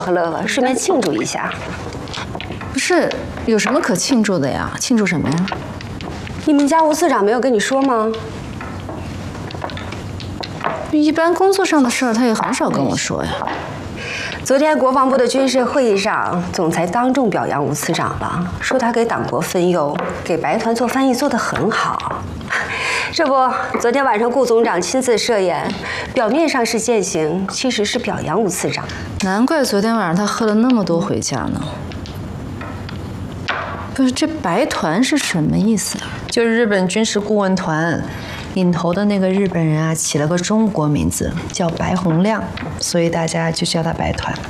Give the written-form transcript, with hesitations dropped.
和乐了，顺便庆祝一下。 不是，有什么可庆祝的呀？庆祝什么呀？ 你们家吴次长没有跟你说吗？ 一般工作上的事儿，他也很少跟我说呀。 昨天国防部的军事会议上，总裁当众表扬吴次长了，说他给党国分忧，给白团做翻译做得很好。这不，昨天晚上顾总长亲自设宴，表面上是践行，其实是表扬吴次长。 难怪昨天晚上他喝了那么多回家呢。不是，这白团是什么意思啊？ 就是日本军事顾问团，领头的那个日本人啊，起了个中国名字叫白洪亮，所以大家就叫他白团。